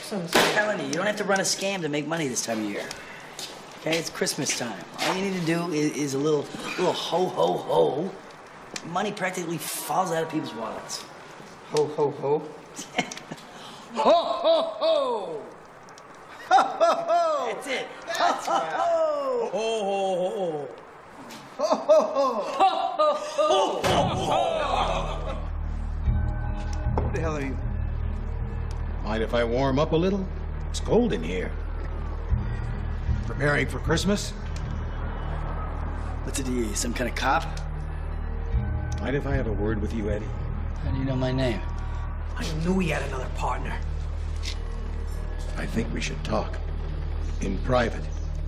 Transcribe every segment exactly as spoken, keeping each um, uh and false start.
I'm telling you, you don't have to run a scam to make money this time of year. Okay, it's Christmas time. All you need to do is, is a little, little ho, ho, ho. Money practically falls out of people's wallets. Ho, ho, ho. Ho, ho, ho! Ho, ho, ho! That's it. That's ho, ho, ho! Ho, ho, ho. Ho, ho, ho! Ho, ho, ho! Who the hell are you? Mind if I warm up a little? It's cold in here. Preparing for Christmas? What's it, you, some kind of cop? Mind if I have a word with you, Eddie? How do you know my name? I knew he had another partner. I think we should talk. In private.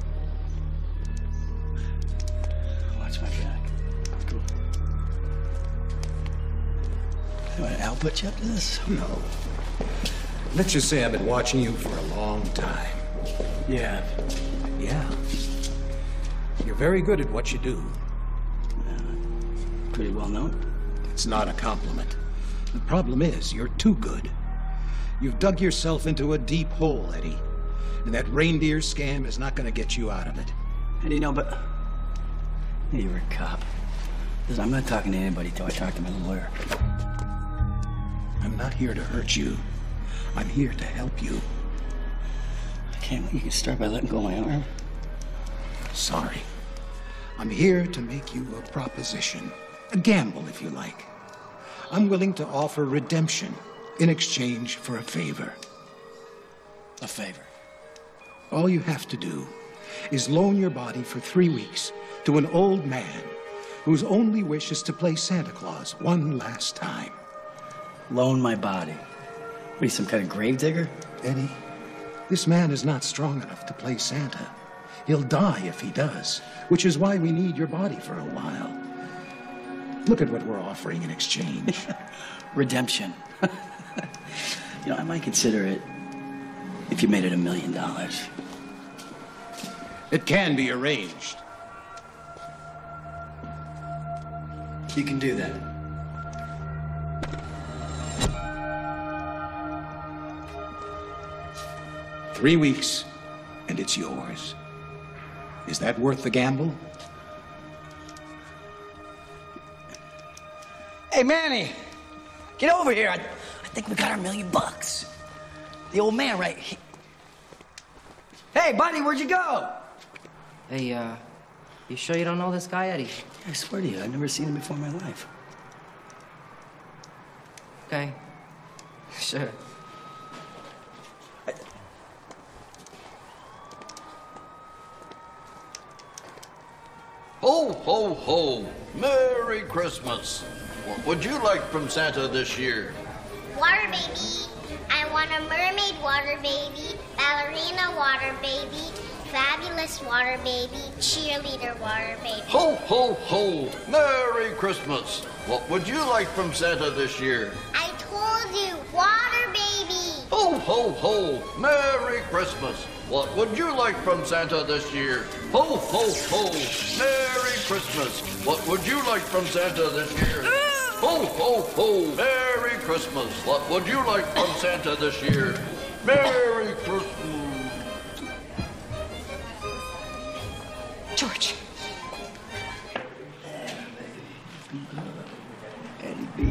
Watch my back. Cool. What, Al put you up to this? No. Let's just say I've been watching you for a long time. Yeah. Yeah. You're very good at what you do. Uh, pretty well known. It's not a compliment. The problem is, you're too good. You've dug yourself into a deep hole, Eddie. And that reindeer scam is not going to get you out of it. How do you know, but... Hey, you're a cop. Listen, I'm not talking to anybody till I talk to my lawyer. I'm not here to hurt you. I'm here to help you. I can't let you start by letting go of my arm. Sorry. I'm here to make you a proposition. A gamble, if you like. I'm willing to offer redemption in exchange for a favor. A favor? All you have to do is loan your body for three weeks to an old man whose only wish is to play Santa Claus one last time. Loan my body? What are you, some kind of gravedigger? Eddie, this man is not strong enough to play Santa. He'll die if he does, which is why we need your body for a while. Look at what we're offering in exchange. Redemption. You know, I might consider it if you made it a million dollars. It can be arranged. You can do that. Three weeks, and it's yours. Is that worth the gamble? Hey, Manny, get over here. I, I think we got our million bucks. The old man, right? He... Hey, buddy, where'd you go? Hey, uh, you sure you don't know this guy, Eddie? I swear to you, I've never seen him before in my life. Okay. Sure. I... Ho, ho, ho. Merry Christmas. What would you like from Santa this year? Water baby. I want a mermaid water baby, ballerina water baby, fabulous water baby, cheerleader water baby. Ho, ho, ho. Merry Christmas. What would you like from Santa this year? I told you, water baby. Ho, ho, ho. Merry Christmas. What would you like from Santa this year? Ho, ho, ho. Merry Christmas. What would you like from Santa this year? Ho, ho, ho. Merry Christmas. What would you like from Santa this year? Merry Christmas. George. Eddie B.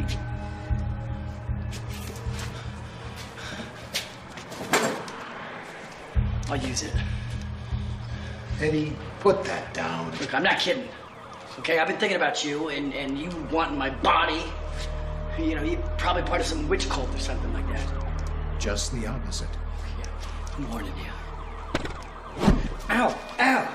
I'll use it. Eddie, put that down. Look, I'm not kidding. Okay, I've been thinking about you and, and you wanting my body. You know, you're probably part of some witch cult or something like that. Just the opposite. Yeah, I'm warning you. Ow! Ow!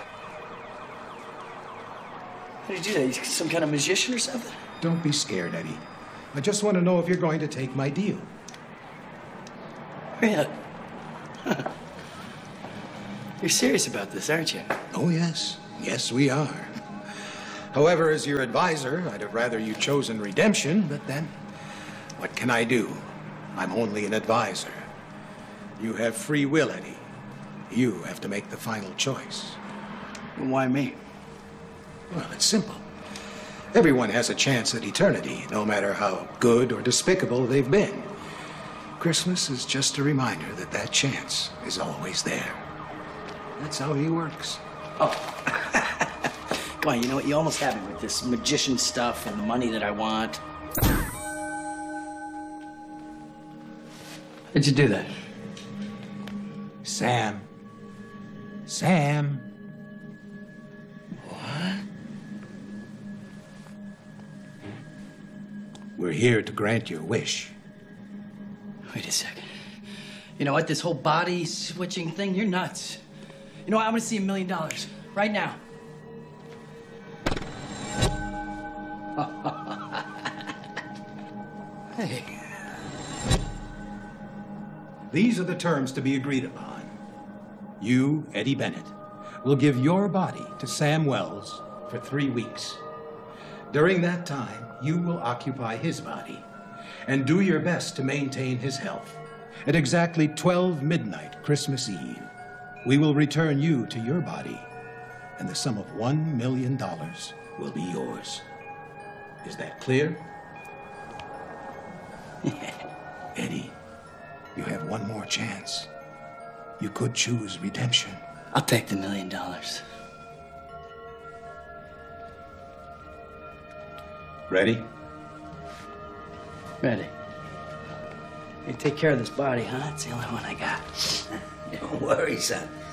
How do you do that? You some kind of magician or something? Don't be scared, Eddie. I just want to know if you're going to take my deal. Really? You're serious about this, aren't you? Oh, yes. Yes, we are. However, as your advisor, I'd have rather you chosen redemption, but then, what can I do? I'm only an advisor. You have free will, Eddie. You have to make the final choice. Well, why me? Well, it's simple. Everyone has a chance at eternity, no matter how good or despicable they've been. Christmas is just a reminder that that chance is always there. That's how he works. Oh. Come on, you know what? You almost have me with this magician stuff and the money that I want. How'd you do that? Sam. Sam. What? We're here to grant your wish. Wait a second. You know what? This whole body switching thing, you're nuts. You know what? I'm gonna see a million dollars right now. Hey. These are the terms to be agreed upon. You, Eddie Bennett, will give your body to Sam Wells for three weeks. During that time, you will occupy his body and do your best to maintain his health. At exactly twelve midnight Christmas Eve, we will return you to your body, and the sum of one million dollars will be yours. Is that clear? Eddie, you have one more chance. You could choose redemption. I'll take the million dollars. Ready? Ready. You take care of this body, huh? It's the only one I got. Don't worry, son.